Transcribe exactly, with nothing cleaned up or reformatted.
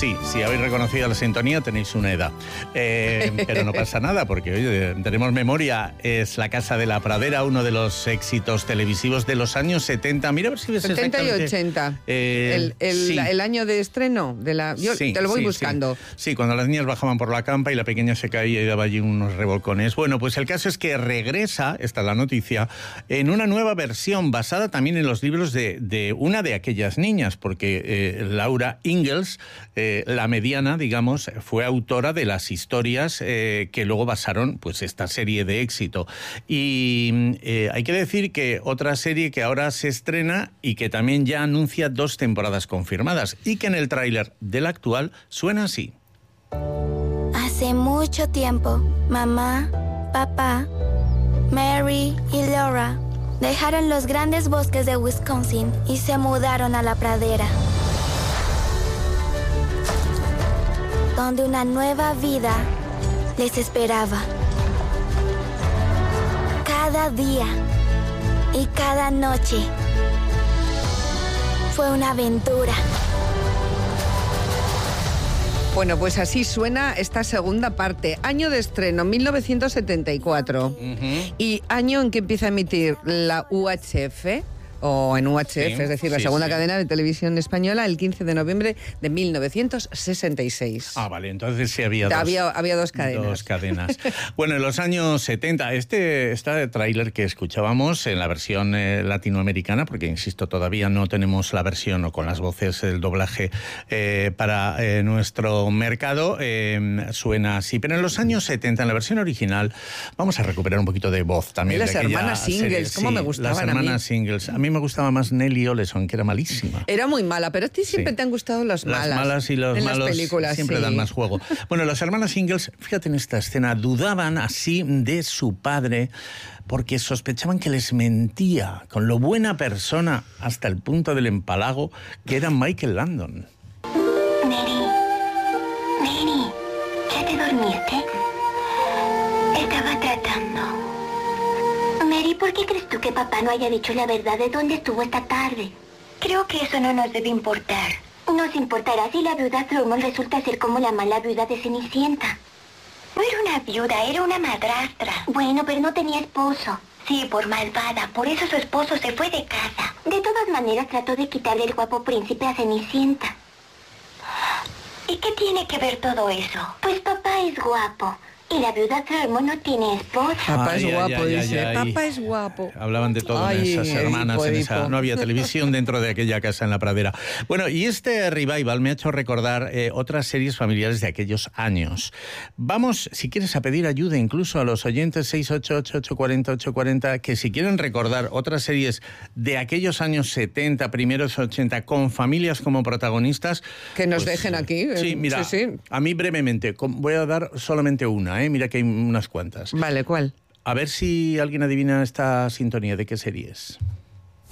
Sí, si habéis reconocido la sintonía tenéis una edad. Eh, pero no pasa nada porque, oye, tenemos memoria. Es La Casa de la Pradera, uno de los éxitos televisivos de los años setenta. Mira a ver si ves setenta y ochenta. Eh, el, el, sí. el año de estreno. De la, yo sí, te lo voy sí, buscando. Sí. sí, cuando las niñas bajaban por la campa y la pequeña se caía y daba allí unos revolcones. Bueno, pues el caso es que regresa, esta es la noticia, en una nueva versión basada también en los libros de, de una de aquellas niñas, porque eh, Laura Ingalls, eh, la mediana, digamos, fue autora de las historias eh, que luego basaron pues esta serie de éxito. Y eh, hay que decir que otra serie que ahora se estrena y que también ya anuncia dos temporadas confirmadas y que en el tráiler del actual suena así. Hace mucho tiempo, mamá, papá, Mary y Laura dejaron los grandes bosques de Wisconsin y se mudaron a la pradera, donde una nueva vida les esperaba. Cada día y cada noche fue una aventura. Bueno, pues así suena esta segunda parte. Año de estreno, mil novecientos setenta y cuatro. Uh-huh. Y año en que empieza a emitir la U H F, o en U H F, sí, es decir, la sí, segunda sí. cadena de televisión española, el quince de noviembre de mil novecientos sesenta y seis. Ah, vale, entonces sí había dos. Había, había dos cadenas. Dos cadenas. Bueno, en los años setenta, este, este tráiler que escuchábamos en la versión eh, latinoamericana, porque insisto, todavía no tenemos la versión o con las voces, el doblaje eh, para eh, nuestro mercado, eh, suena así. Pero en los años setenta, en la versión original, vamos a recuperar un poquito de voz también. Y las hermanas Ingalls, ¿cómo sí, me gustaban las hermanas a mí? Ingalls. A mí me gustaba más Nellie Oleson, que era malísima. Era muy mala, pero a ti siempre sí. te han gustado las malas. Las malas y los en malos las películas, siempre sí. dan más juego. Bueno, las hermanas Ingalls, fíjate en esta escena, dudaban así de su padre porque sospechaban que les mentía con lo buena persona hasta el punto del empalago que era Michael Landon. Mary, Mary, ¿ya te dormiste? Estaba tratando. Mary, ¿por qué crees tú que papá no haya dicho la verdad de dónde estuvo esta tarde? Creo que eso no nos debe importar. Nos importará si la viuda Thurmond resulta ser como la mala viuda de Cenicienta. No era una viuda, era una madrastra. Bueno, pero no tenía esposo. Sí, por malvada. Por eso su esposo se fue de casa. De todas maneras, trató de quitarle el guapo príncipe a Cenicienta. ¿Y qué tiene que ver todo eso? Pues papá es guapo. Y la viuda Thurmond no tiene esposa. Papá ay, es guapo, ay, dice. Ay, ay. Papá es guapo. Hablaban de todo ay, en esas hermanas. Edipo, en Edipo. esa, no había televisión dentro de aquella casa en la pradera. Bueno, y este revival me ha hecho recordar eh, otras series familiares de aquellos años. Vamos, si quieres, a pedir ayuda incluso a los oyentes seis ocho ocho, ocho cuatro cero, ocho cuatro cero, que si quieren recordar otras series de aquellos años setenta, primeros ochenta, con familias como protagonistas. Que nos pues, dejen aquí. Sí, mira, sí, sí. a mí brevemente, voy a dar solamente una, ¿eh? Mira que hay unas cuantas. Vale, ¿cuál? A ver si alguien adivina esta sintonía de qué serie es.